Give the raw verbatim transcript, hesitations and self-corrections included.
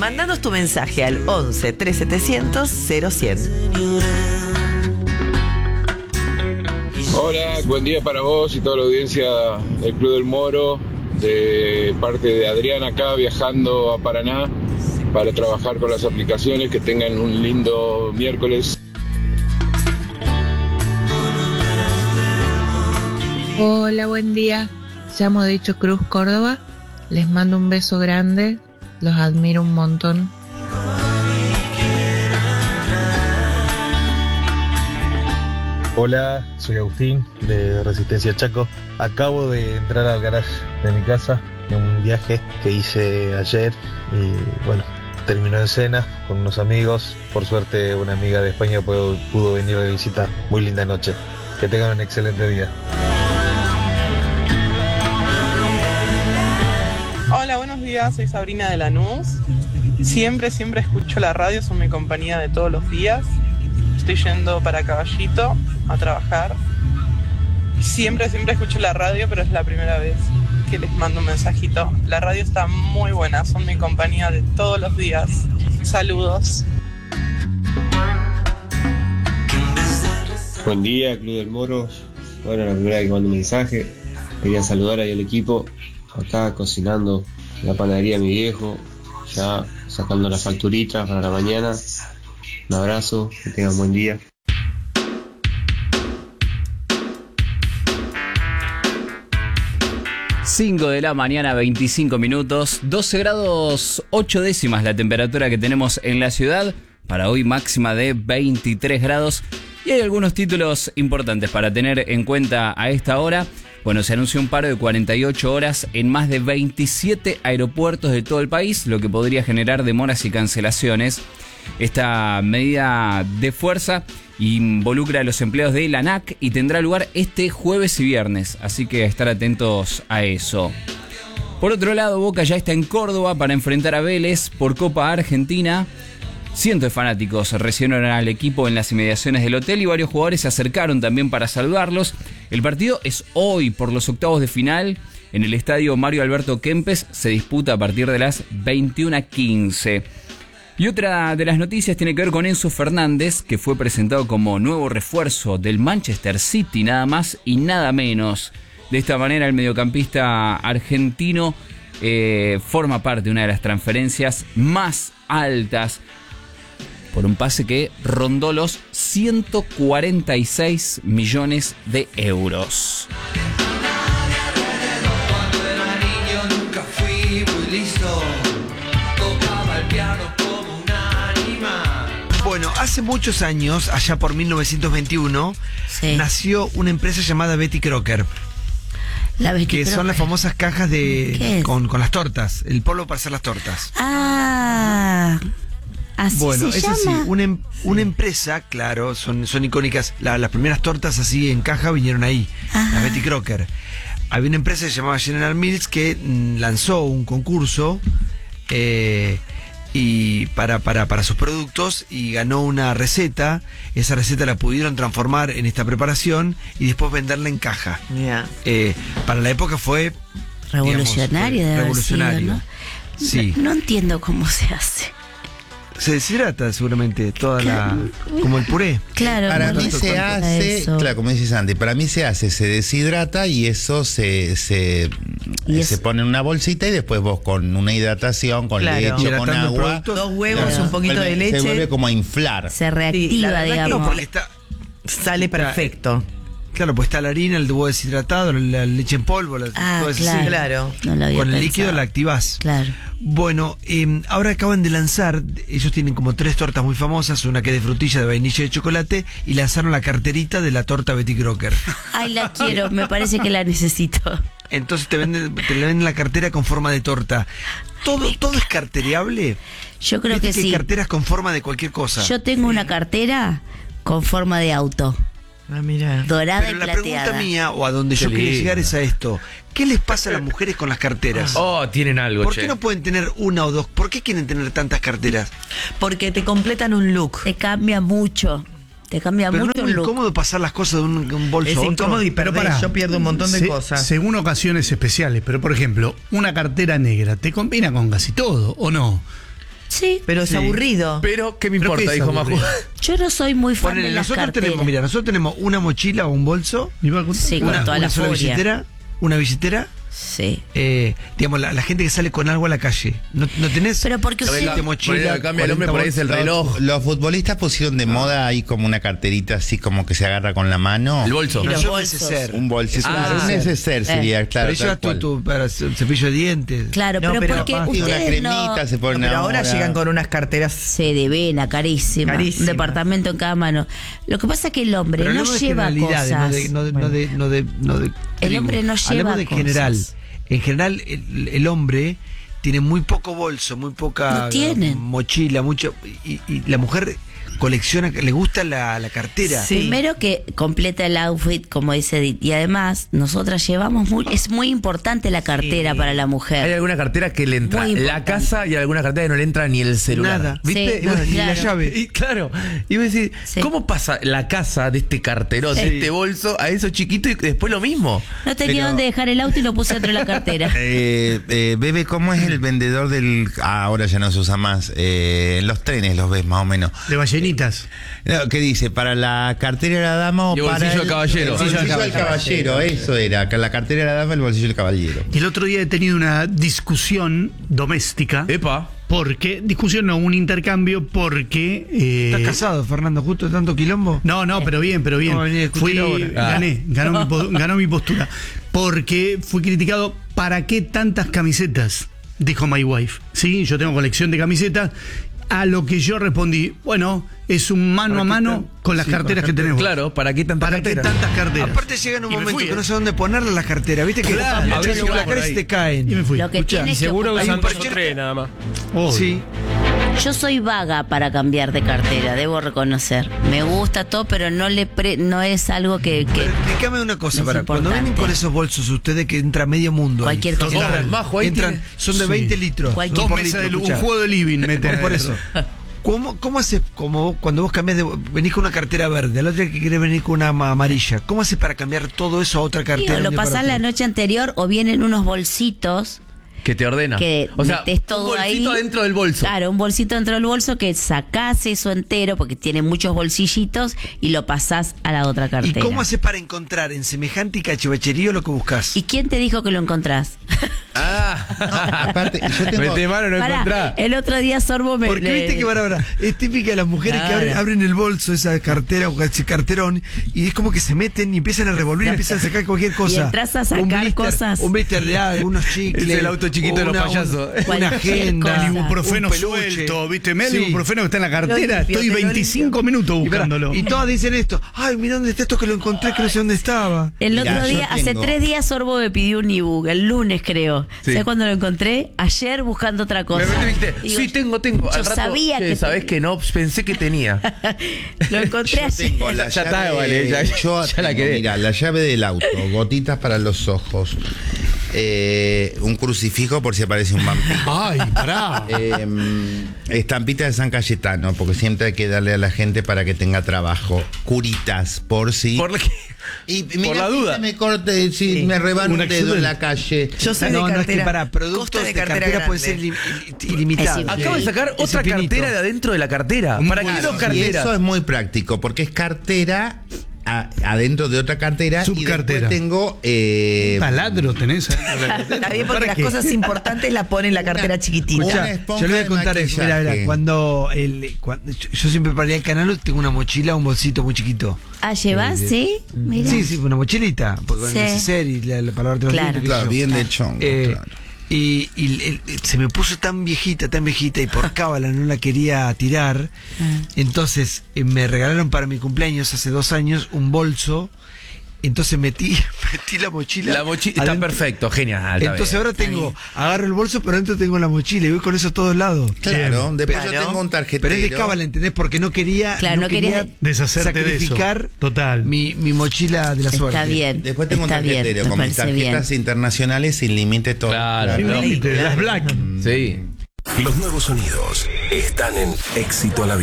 Mándanos tu mensaje al once tres setecientos cero cien. Hola, buen día para vos y toda la audiencia del Club del Moro, de parte de Adrián acá viajando a Paraná para trabajar con las aplicaciones. Que tengan un lindo miércoles. Hola, buen día. Llamo de Hecho Cruz, Córdoba. Les mando un beso grande. Los admiro un montón. Hola, soy Agustín de Resistencia Chaco. Acabo de entrar al garage de mi casa en un viaje que hice ayer y bueno, terminó en cena con unos amigos. Por suerte una amiga de España pudo, pudo venir a visitar. Muy linda noche. Que tengan un excelente día. Hola, buenos días, soy Sabrina de Lanús. Siempre, siempre escucho la radio, son mi compañía de todos los días. Estoy yendo para Caballito a trabajar. Siempre, siempre escucho la radio, pero es la primera vez que les mando un mensajito. La radio está muy buena, son mi compañía de todos los días. Saludos. Buen día, Club del Moro. Bueno, la primera vez que mando un mensaje. Quería saludar ahí al equipo. Acá cocinando la panadería de mi viejo. Ya sacando las facturitas para la mañana. Un abrazo, que tengan buen día. cinco de la mañana, veinticinco minutos, doce grados ocho décimas la temperatura que tenemos en la ciudad. Para hoy máxima de veintitrés grados. Y hay algunos títulos importantes para tener en cuenta a esta hora. Bueno, se anunció un paro de cuarenta y ocho horas en más de veintisiete aeropuertos de todo el país, lo que podría generar demoras y cancelaciones. Esta medida de fuerza involucra a los empleados de la ANAC y tendrá lugar este jueves y viernes, así que a estar atentos a eso. Por otro lado, Boca ya está en Córdoba para enfrentar a Vélez por Copa Argentina. Cientos de fanáticos recibieron al equipo en las inmediaciones del hotel y varios jugadores se acercaron también para saludarlos. El partido es hoy por los octavos de final en el estadio Mario Alberto Kempes. Se disputa a partir de las veintiuna quince. Y otra de las noticias tiene que ver con Enzo Fernández, que fue presentado como nuevo refuerzo del Manchester City, nada más y nada menos. De esta manera el mediocampista argentino eh, forma parte de una de las transferencias más altas por un pase que rondó los ciento cuarenta y seis millones de euros. Bueno, hace muchos años, allá por mil novecientos veintiuno, sí, nació una empresa llamada Betty Crocker. La Betty que Crocker. Son las famosas cajas de con, con las tortas, el polvo para hacer las tortas. Ah... ¿Así bueno, se es llama? así, una, em, una empresa, claro, son, son icónicas. La, las primeras tortas así en caja vinieron ahí, Ajá. la Betty Crocker. Había una empresa que se llamaba General Mills que mm, lanzó un concurso eh, y para, para, para sus productos y ganó una receta. Esa receta la pudieron transformar en esta preparación y después venderla en caja. Yeah. Eh, para la época fue revolucionario, digamos, fue revolucionario. Sido, ¿no? Sí. No, no entiendo cómo se hace. Se deshidrata seguramente toda la... como el puré. Claro. Para mí se hace, eso. claro, como dice Santi, para mí se hace, se deshidrata y eso se, se, ¿Y se es? pone en una bolsita y después vos con una hidratación, con Claro. leche, con agua. Dos huevos, claro, un poquito vuelve, de leche. Se vuelve como a inflar. Se reactiva, Sí, la verdad que digamos. no, Porque está... Sale perfecto. Claro, pues está la harina, el huevo deshidratado, la leche en polvo, la, Ah, todo eso, claro. sí. Claro. No lo había Con el pensado. líquido la activás. Claro. Bueno, eh, ahora acaban de lanzar, ellos tienen como tres tortas muy famosas, una que es de frutilla, de vainilla y de chocolate, y lanzaron la carterita de la torta Betty Crocker. Ay, la quiero, me parece que la necesito. Entonces te venden, te le venden la cartera con forma de torta. ¿Todo, todo es cartereable? Yo creo Viste que que hay sí. carteras con forma de cualquier cosa. Yo tengo una cartera con forma de auto. Ah, mira. Dorada Pero y la plateada. pregunta mía, o a donde Qué yo quería lindo. llegar es a esto. ¿Qué les pasa a las mujeres con las carteras? Oh, tienen algo, ¿Por che. qué no pueden tener una o dos? ¿Por qué quieren tener tantas carteras? Porque te completan un look. Te cambia mucho. Te cambia Pero no mucho es muy el look. incómodo pasar las cosas de un, de un bolso Es a otro. incómodo y Pero perdés. pará. Yo pierdo un montón de Se- cosas. Según ocasiones especiales, pero por ejemplo, una cartera negra, ¿te combina con casi todo o no? Sí. Pero es Sí. aburrido. Pero, ¿qué me ¿Pero importa? qué es Dijo Maju. aburrido? Yo no soy muy fan Ponele, de las nosotros carteras. tenemos, mira, nosotros tenemos una mochila o un bolso, Sí, con una, toda una la sola furia. billetera, una billetera. Sí. Eh, digamos, la, la gente que sale con algo a la calle. ¿No, no tenés? Pero porque usted- veinte mochilas, Cambia el hombre, por ahí es el Los- reloj. Los futbolistas pusieron de moda ahí como una carterita así como que se agarra con la mano. El bolso. Y los yo bolsos. neceser. Un bolso. Ah, claro, un neceser sería, claro. Pero llevas tal tu, cual. tu para ce- cepillo de dientes. Claro, No, pero, pero porque Capaz que una ustedes cremita no... se pone Pero ahora llegan con unas carteras. Se devena, carísima. Carísima. Un departamento en cada mano. Lo que pasa es que el hombre Pero no hablemos de lleva generalidades, cosas. no de, no de, no de, no de, no de- El digo, hombre no lleva hablemos de cosas. general. En general, el, el hombre tiene muy poco bolso, muy poca No tienen. mochila, mucho. Y, y la mujer colecciona, le gusta la, la cartera. Sí. Primero que completa el outfit, como dice Edith. Y además, nosotras llevamos muy... Es muy importante la cartera Sí. para la Hay mujer. alguna cartera que le entra Muy la importante. casa y alguna cartera que no le entra ni el celular. Nada. ¿Viste? Sí, Y vos- Nada, ni la claro. llave. Y claro, y vos decís, Sí. ¿cómo pasa la casa de este carterón, de Sí. este bolso, a eso chiquito y después lo mismo? No tenía Pero- dónde dejar el auto y lo puse dentro de la cartera. Eh, eh, Bebe, ¿cómo es el vendedor del... Ah, ahora ya no se usa más. Eh, en los trenes los ves más o menos. De ballenitas. No, ¿qué dice? ¿Para la cartera de la dama o Y el para bolsillo el del caballero. El bolsillo del caballero, eso era. La cartera de la dama, el bolsillo del caballero. Y el otro día he tenido una discusión doméstica. Epa. Porque, discusión no, un intercambio porque... eh, ¿Estás casado, Fernando? ¿Justo de tanto quilombo? No, no, pero bien, pero bien. No, vení a discutir Fui, ahora. Ah. gané, ganó, mi, po- ganó mi postura. Porque fui criticado, ¿para qué tantas camisetas? Dijo my wife. Sí, yo tengo colección de camisetas. A lo que yo respondí, bueno, es un mano ¿Para a qué mano tan- con las sí, carteras con que tenemos. Claro, ¿para qué tantas ¿Para qué carteras? tantas carteras? Aparte llega en un Y me momento fui, que ¿eh? no sé dónde ponerle las carteras. ¿Viste que Claro, a abrís veces una la cara por y ahí. te caen? Y me fui. Lo que Escuchá, tiene que Seguro ocupar- usan Hay un dos o perchero- tres nada más. Oh, Sí. Yo soy vaga para cambiar de cartera, debo reconocer. Me gusta todo, pero no le pre- no es algo que... que Pero explícame una cosa, es para cuando vienen importante. con esos bolsos ustedes que entra medio mundo. ahí. Cualquier cosa. Entran, Majo, ahí entran, tiene- son de Sí. veinte litros. Cualquier- dos Dos por mesas litro, de lu- un escuchá. juego de living, mete. Por eso. ¿Cómo, cómo haces como vos- cuando vos cambiás de. Venís con una cartera verde, al otro día que querés venir con una ama- amarilla? ¿Cómo haces para cambiar todo eso a otra cartera? Digo, de lo un día para pasás la otro? noche anterior o vienen unos bolsitos Que te ordena. que o sea, metés todo un ahí. bolsito dentro del bolso. Claro, un bolsito dentro del bolso que sacás eso entero porque tiene muchos bolsillitos y lo pasás a la otra ¿Y cartera. cómo haces para encontrar en semejante cachivacherío lo que buscas? ¿Y quién te dijo que lo encontrás? Ah, Aparte, yo tengo... mete mano, no Pará, encontrás. el otro día Sorbo me... Porque le- viste que para ahora es típica de las mujeres que Claro. abren, abren el bolso, esa cartera o ese carterón, y es como que se meten y empiezan a revolver y empiezan a sacar cualquier cosa. entras a sacar un blister, cosas. Un blister de algo, unos chicles. Es el auto chiquito de los una- payasos. un- Una Cualquier agenda. cosa. El ibuprofeno un peluche. suelto, ¿viste? Me da el Sí. ibuprofeno que está en la cartera. Lo limpio, Estoy te lo veinticinco minutos Y, pará, buscándolo. y todas dicen esto. Ay, mira dónde está esto que lo encontré, que no sé dónde estaba. El Mirá, otro yo día, hace tengo- tres días Sorbo me pidió un ebook, el lunes creo. Sí. ¿Sabes cuándo lo encontré? Ayer buscando otra cosa. Me metiste, Digo, sí, tengo, tengo. Yo Al rato, sabía che, que sabés que no, pensé que tenía. lo encontré Yo ayer. tengo la Ya llave, está, vale, ya- yo ya la tengo, quedé. mira, la llave del auto, gotitas para los ojos, eh, un crucifijo por si aparece un vampiro. Ay, pará. Eh, estampita de San Cayetano, porque siempre hay que darle a la gente para que tenga trabajo. Curitas, por si. Por la que- y por mira, la si duda. se me corte, si Sí. me reban Un un dedo en accidente. la calle. Yo soy No, de no, es que cartera. para productos costa de cartera, puede ser grande. ilim- il- ilimitado. Es Acabo de sacar Ese otra pinito. cartera de adentro de la cartera. ¿Para qué Claro, dos y carteras? eso es muy práctico, porque es cartera a- adentro de otra cartera. Subcartera. Y después tengo. Eh, Taladro tenés adentro de la cartera. Está bien porque ¿Para las qué? cosas importantes las pone en la cartera chiquitita. Una Escuchá, esponja yo le voy a de contar eso. Mira, maquillaje. mira, cuando, el, cuando yo, yo siempre para ir al canal tengo una mochila, un bolsito muy chiquito. Ah, ¿llevas? Sí, mira. Sí, sí, una mochilita, porque Sí. con el neceser y la, la palabra de los Claro. dientes, qué sé Claro, yo. bien de chongo, Eh, claro. Y, y el- el- se me puso tan viejita, tan viejita, y por cábala no la quería tirar. Ah. Entonces eh, me regalaron para mi cumpleaños hace dos años un bolso. Entonces metí, metí la mochila. La mochila está adentro. perfecto, genial. está Entonces bien. ahora tengo, agarro el bolso, pero adentro tengo la mochila y voy con eso a todos lados. Claro, después Pero- yo tengo un tarjetero. Pero es de cábala, ¿entendés? Porque no quería, Claro, no quería deshacerte de eso. sacrificar Total. mi, mi mochila de la suerte. Está bien. Después tengo está un tarjetero bien, me con mis parece bien. tarjetas internacionales sin límite todo. Claro, Sin lógico. límite, las black. Sí. Los nuevos sonidos están en Éxito a la Vida.